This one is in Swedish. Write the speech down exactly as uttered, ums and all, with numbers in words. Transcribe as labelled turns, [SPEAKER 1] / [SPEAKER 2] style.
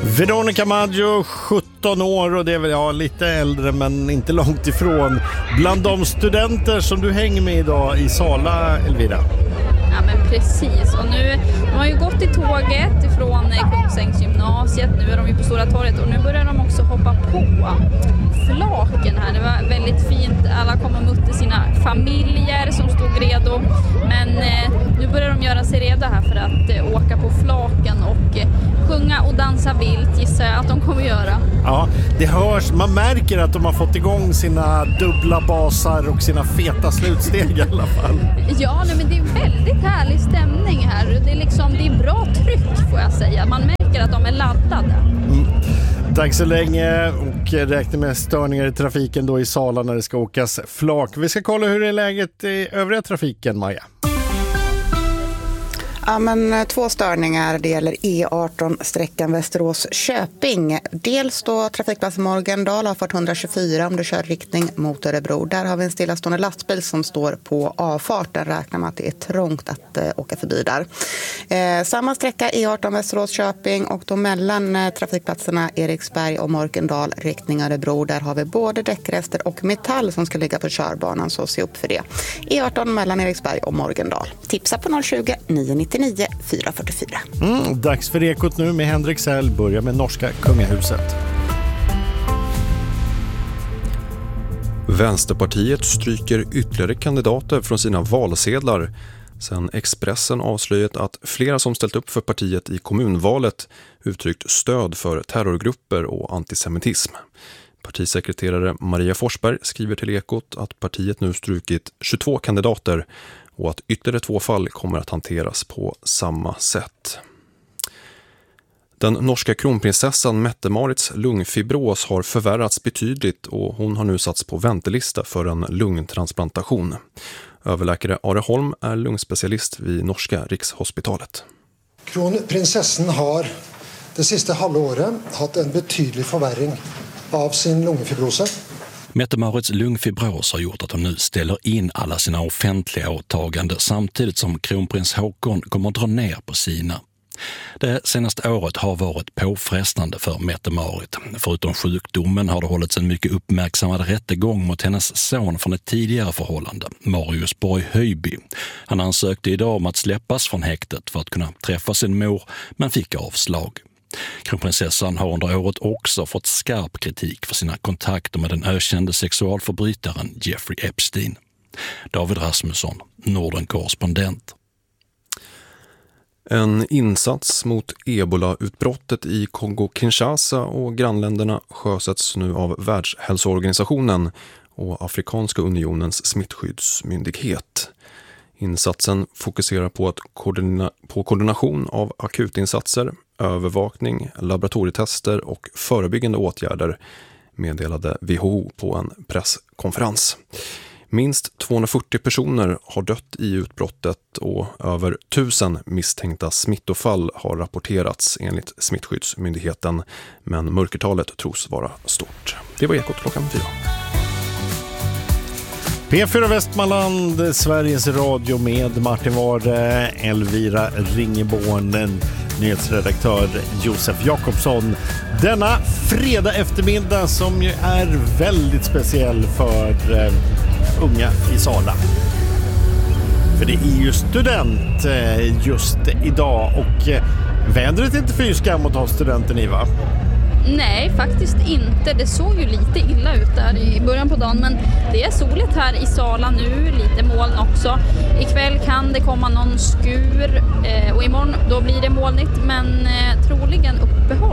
[SPEAKER 1] Veronica Maggio, sjutton år, och det är väl ja, lite äldre men inte långt ifrån. Bland de studenter som du hänger med idag i Sala, Elvira.
[SPEAKER 2] Ja men precis, och nu de har ju gått i tåget från Kungsängsgymnasiet, nu är de ju på Stora torget och nu börjar de också hoppa på flaken här. Det var väldigt fint, alla kom och mötte sina familjer som stod redo, men eh, nu börjar de göra sig redo här för att eh, åka på flaken och eh, sjunga och dansa vilt, gissar jag att de kommer göra.
[SPEAKER 1] Ja, det hörs, man märker att de har fått igång sina dubbla basar och sina feta slutsteg i alla fall.
[SPEAKER 2] Ja, nej, men det är väldigt härlig stämning här. Det är, liksom, det är bra tryck får jag säga. Man märker att de är laddade.
[SPEAKER 1] Mm. Tack så länge, och räkna med störningar i trafiken då i Sala när det ska åkas flak. Vi ska kolla hur det är läget i övriga trafiken, Maja.
[SPEAKER 3] Ja, men två störningar. Det gäller E arton sträckan Västerås-Köping. Dels då trafikplats Morgendal har fått etthundratjugofyra om du kör riktning mot Örebro. Där har vi en stillastående lastbil som står på avfarten. Räknar med att det är trångt att eh, åka förbi där. Eh, samma sträcka E arton Västerås-Köping, och då mellan eh, trafikplatserna Eriksberg och Morgendal riktning Örebro. Där har vi både däckrester och metall som ska ligga på körbanan, så se upp för det. E arton mellan Eriksberg och Morgendal. Tipsa på noll tjugo nio nittionio fyra fyrtiofyra.
[SPEAKER 1] Mm, dags för Ekot nu med Henrik Säll. Börjar med norska kungahuset.
[SPEAKER 4] Vänsterpartiet stryker ytterligare kandidater från sina valsedlar sen Expressen avslöjat att flera som ställt upp för partiet i kommunvalet uttryckt stöd för terrorgrupper och antisemitism. Partisekreterare Maria Forsberg skriver till Ekot att partiet nu strukit tjugotvå kandidater och att ytterligare två fall kommer att hanteras på samma sätt. Den norska kronprinsessan Mette-Marits lungfibros har förvärrats betydligt och hon har nu satts på väntelista för en lungtransplantation. Överläkare Are Holm är lungspecialist vid Norska Rikshospitalet.
[SPEAKER 5] Kronprinsessan har det sista halvåret haft en betydlig förvärring av sin lungfibrose.
[SPEAKER 6] Mette-Marits lungfibros har gjort att hon nu ställer in alla sina offentliga åtaganden samtidigt som kronprins Håkon kommer att dra ner på sina. Det senaste året har varit påfrestande för Mette-Marit. Förutom sjukdomen har det hållits en mycket uppmärksammad rättegång mot hennes son från ett tidigare förhållande, Marius Borg Höjby. Han ansökte idag om att släppas från häktet för att kunna träffa sin mor, men fick avslag. Kronprinsessan har under året också fått skarp kritik för sina kontakter med den ökände sexualförbrytaren Jeffrey Epstein. David Rasmusson, Norden-korrespondent.
[SPEAKER 4] En insats mot Ebola-utbrottet i Kongo-Kinshasa och grannländerna sjösätts nu av Världshälsoorganisationen och Afrikanska unionens smittskyddsmyndighet. Insatsen fokuserar på, att koordina- på koordination av akutinsatser, övervakning, laboratorietester och förebyggande åtgärder, meddelade W H O på en presskonferens. Minst tvåhundrafyrtio personer har dött i utbrottet och över tusen misstänkta smittofall har rapporterats enligt Smittskyddsmyndigheten, men mörkertalet tros vara stort. Det var Ekot klockan fyra.
[SPEAKER 1] P fyra Västmanland, Sveriges Radio med Martin Ware, Elvira Ringeborn, nyhetsredaktör Josef Jakobsson. Denna fredag eftermiddag som ju är väldigt speciell för eh, unga i Sala. För det är ju student eh, just idag, och eh, vädret är inte för skam att ha studenten i, va?
[SPEAKER 2] Nej, faktiskt inte. Det såg ju lite illa ut där i början på dagen, men det är soligt här i Sala nu, lite moln också. Ikväll kan det komma någon skur eh, och imorgon då blir det molnigt, men eh, troligen uppehåll